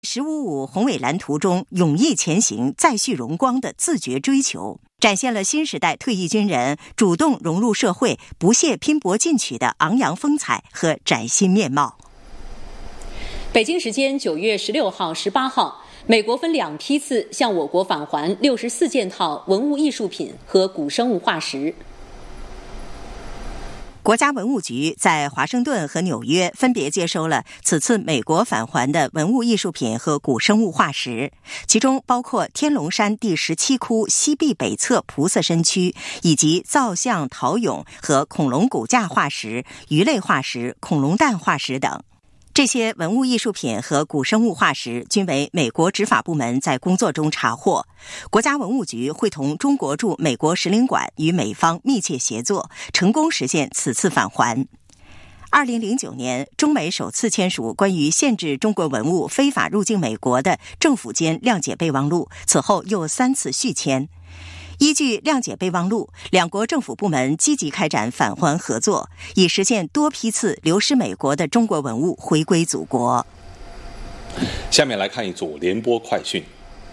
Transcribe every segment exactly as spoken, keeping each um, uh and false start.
十五五宏伟蓝图中勇毅前行、再续荣光的自觉追求，展现了新时代退役军人主动融入社会、不懈拼搏进取的昂扬风采和崭新面貌。 北京时间九月十六号、十八号，美国分两批次向我国返还六十四件套文物艺术品和古生物化石。 国家文物局在华盛顿和纽约分别接收了此次美国返还的文物艺术品和古生物化石，其中包括天龙山第十七窟西壁北侧菩萨身躯，以及造像陶俑和恐龙骨架化石、鱼类化石、恐龙蛋化石等。这些文物艺术品和古生物化石均为美国执法部门在工作中查获，国家文物局会同中国驻美国使领馆与美方密切协作，成功实现此次返还。二零零九年，中美首次签署关于限制中国文物非法入境美国的政府间谅解备忘录，此后又三次续签。依据谅解备忘录，两国政府部门积极开展返还合作，以实现多批次流失美国的中国文物回归祖国。 下面来看一组联播快讯。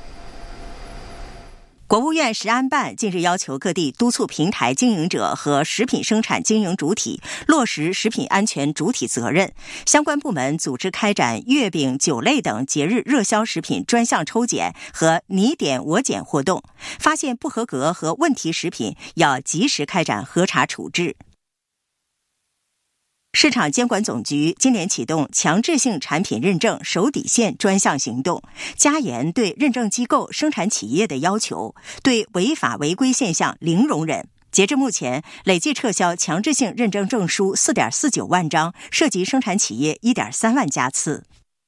国务院食安办近日要求各地督促平台经营者和食品生产经营主体落实食品安全主体责任，相关部门组织开展月饼、酒类等节日热销食品专项抽检和你点我检活动，发现不合格和问题食品要及时开展核查处置。市场监管总局今年启动强制性产品认证守底线专项行动，加严对认证机构、生产企业的要求，对违法违规现象零容忍。截至目前，累计撤销强制性认证证书 四点四九万张，涉及生产企业 一点三万家次。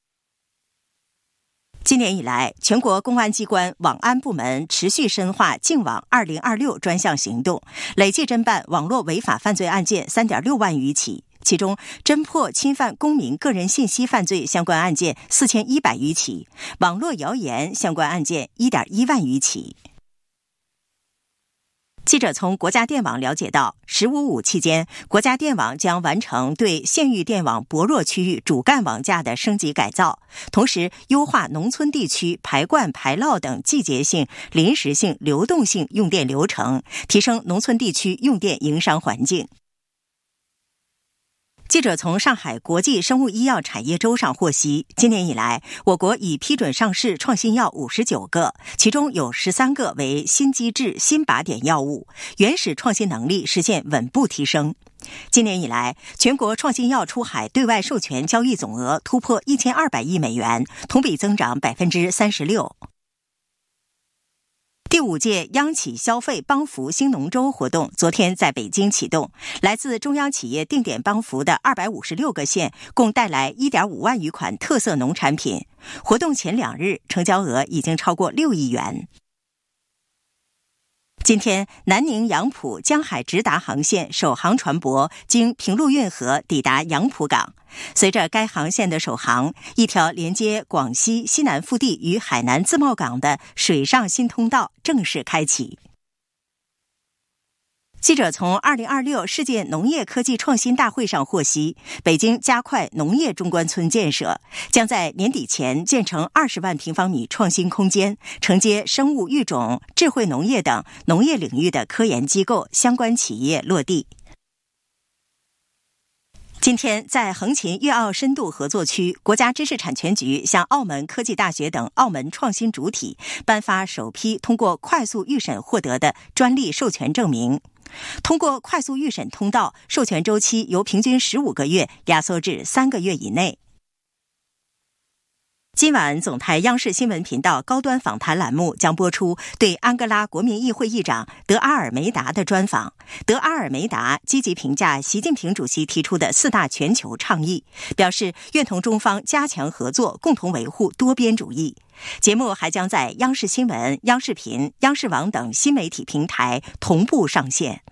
今年以来，全国公安机关网安部门持续深化净网二零二六专项行动，累计侦办网络违法犯罪案件 三点六万余起，其中侦破侵犯公民个人信息犯罪相关案件四千一百余起，网络谣言相关案件 一点一万余起。记者从国家电网了解到，十五五期间，国家电网将完成对县域电网薄弱区域主干网架的升级改造，同时优化农村地区排灌、排涝等季节性、临时性、流动性用电流程，提升农村地区用电营商环境。记者从上海国际生物医药产业周上获悉，今年以来，我国已批准上市创新药五十九个，其中有十三个为新机制、新靶点药物，原始创新能力实现稳步提升。今年以来，全国创新药出海对外授权交易总额突破一千二百亿美元，同比增长百分之三十六。第五届央企消费帮扶兴农周活动昨天在北京启动，来自中央企业定点帮扶的二百五十六个县共带来 一点五万余款特色农产品。活动前两日，成交额已经超过六亿元。今天，南宁杨浦江海直达航线首航船舶经平陆运河抵达杨浦港。随着该航线的首航，一条连接广西西南腹地与海南自贸港的水上新通道正式开启。记者从二零二六世界农业科技创新大会上获悉，北京加快农业中关村建设，将在年底前建成二十万平方米创新空间，承接生物育种、智慧农业等农业领域的科研机构、相关企业落地。今天，在横琴粤澳深度合作区，国家知识产权局向澳门科技大学等澳门创新主体颁发首批通过快速预审获得的专利授权证明。通过快速预审通道，授权周期由平均十五个月压缩至三个月以内。今晚总台央视新闻频道高端访谈栏目将播出对安哥拉国民议会议长德阿尔梅达的专访。德阿尔梅达积极评价习近平主席提出的四大全球倡议，表示愿同中方加强合作，共同维护多边主义。节目还将在央视新闻、央视频、央视网等新媒体平台同步上线。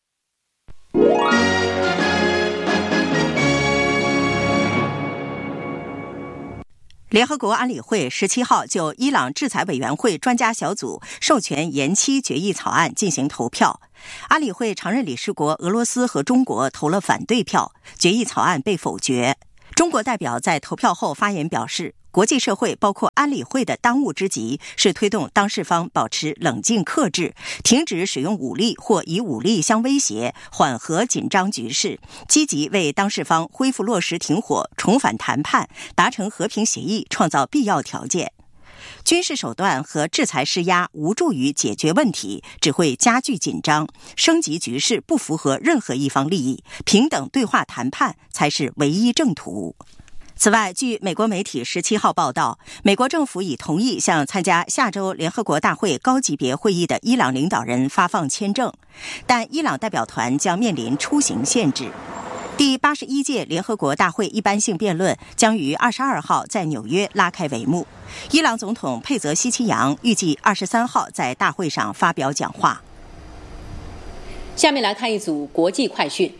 联合国安理会十七号就伊朗制裁委员会专家小组授权延期决议草案进行投票。安理会常任理事国俄罗斯和中国投了反对票，决议草案被否决。中国代表在投票后发言表示， 国际社会包括安理会的当务之急是推动当事方保持冷静克制，停止使用武力或以武力相威胁，缓和紧张局势，积极为当事方恢复落实停火、重返谈判、达成和平协议创造必要条件。军事手段和制裁施压无助于解决问题，只会加剧紧张，升级局势不符合任何一方利益，平等对话谈判才是唯一正途。此外，据美国媒体十七号报道，美国政府已同意向参加下周联合国大会高级别会议的伊朗领导人发放签证，但伊朗代表团将面临出行限制。第八十一届联合国大会一般性辩论将于二十二号在纽约拉开帷幕。伊朗总统佩泽希奇扬预计二十三号在大会上发表讲话。 下面来看一组国际快讯。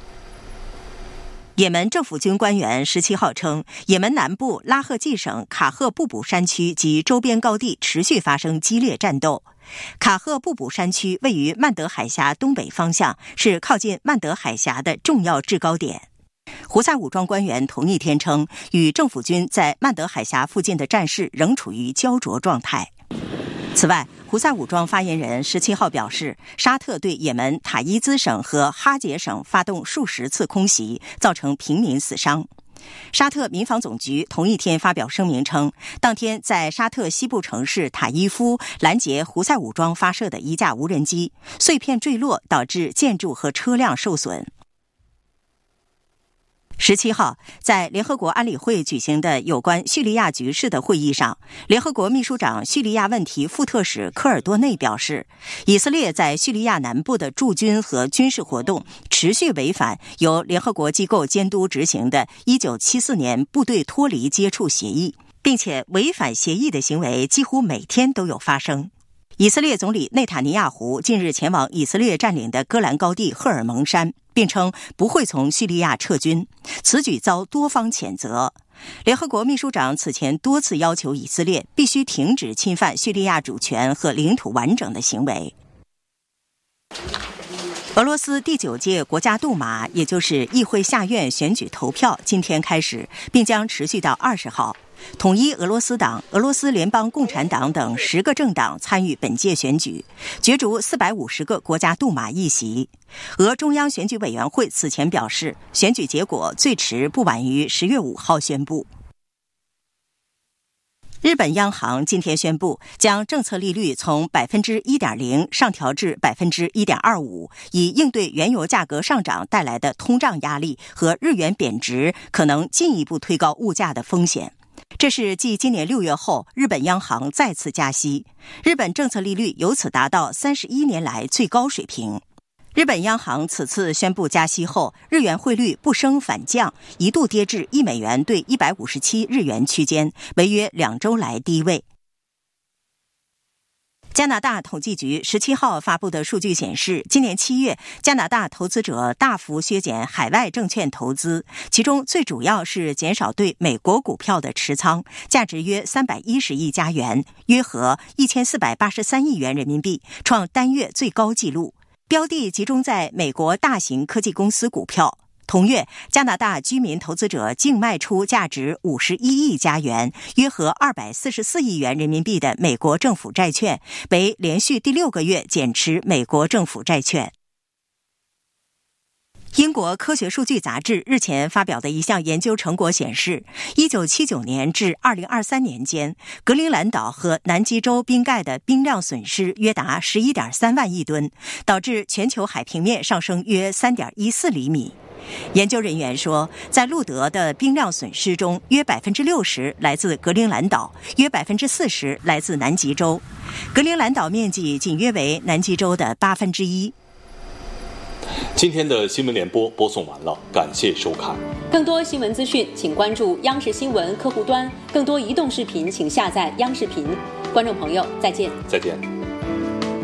也门政府军官员十七号称，也门南部拉赫济省卡赫布卜山区及周边高地持续发生激烈战斗。卡赫布卜山区位于曼德海峡东北方向，是靠近曼德海峡的重要制高点。胡塞武装官员同一天称，与政府军在曼德海峡附近的战事仍处于焦灼状态。此外，胡塞武装发言人十七号表示，沙特对也门塔伊兹省和哈杰省发动数十次空袭，造成平民死伤。沙特民防总局同一天发表声明称，当天在沙特西部城市塔伊夫拦截胡塞武装发射的一架无人机，碎片坠落，导致建筑和车辆受损。十七号，在联合国安理会举行的有关叙利亚局势的会议上，联合国秘书长叙利亚问题副特使科尔多内表示，以色列在叙利亚南部的驻军和军事活动持续违反由联合国机构监督执行的一九七四年部队脱离接触协议，并且违反协议的行为几乎每天都有发生。以色列总理内塔尼亚胡近日前往以色列占领的戈兰高地赫尔蒙山，并称不会从叙利亚撤军，此举遭多方谴责。联合国秘书长此前多次要求以色列必须停止侵犯叙利亚主权和领土完整的行为。俄罗斯第九届国家杜马，也就是议会下院选举投票今天开始，并将持续到二十号。统一俄罗斯党、俄罗斯联邦共产党等十个政党参与本届选举，角逐四百五十个国家杜马议席。俄中央选举委员会此前表示，选举结果最迟不晚于十月五号宣布。日本央行今天宣布，将政策利率从百分之一点零上调至百分之一点二五，以应对原油价格上涨带来的通胀压力和日元贬值可能进一步推高物价的风险。这是继今年六月后，日本央行再次加息，日本政策利率由此达到三十一年来最高水平。日本央行此次宣布加息后，日元汇率不升反降，一度跌至一美元兑一百五十七日元区间，为约两周来低位。加拿大统计局十七号发布的数据显示，今年七月，加拿大投资者大幅削减海外证券投资，其中最主要是减少对美国股票的持仓，价值约三百一十亿加元，约合一千四百八十三亿元人民币，创单月最高纪录。标的集中在美国大型科技公司股票。同月，加拿大居民投资者净卖出价值五十一亿加元，约合二百四十四亿元人民币的美国政府债券，为连续第六个月减持美国政府债券。英国科学数据杂志日前发表的一项研究成果显示，一九七九年至二零二三年间，格陵兰岛和南极洲冰盖的冰量损失约达 十一点三万亿吨，导致全球海平面上升约 三点一四厘米。研究人员说，在路德的冰量损失中，约 百分之六十 来自格陵兰岛，约 百分之四十 来自南极洲。格陵兰岛面积仅约为南极洲的八分之一。 今天的新闻联播播送完了，感谢收看。 更多新闻资讯，请关注央视新闻客户端。更多移动视频，请下载央视频。观众朋友，再见。 再见。